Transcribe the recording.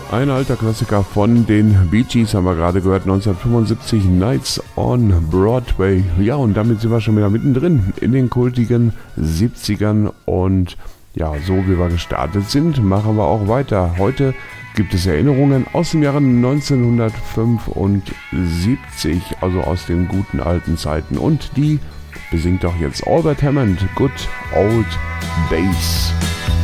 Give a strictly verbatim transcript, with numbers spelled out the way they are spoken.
Ein alter Klassiker von den Bee Gees haben wir gerade gehört, neunzehnhundertfünfundsiebzig, Nights on Broadway. Ja, und damit sind wir schon wieder mittendrin in den kultigen siebzigern und ja, so wie wir gestartet sind, machen wir auch weiter. Heute gibt es Erinnerungen aus dem Jahre neunzehnhundertfünfundsiebzig, also aus den guten alten Zeiten, und die besingt auch jetzt Albert Hammond, Good Old Days.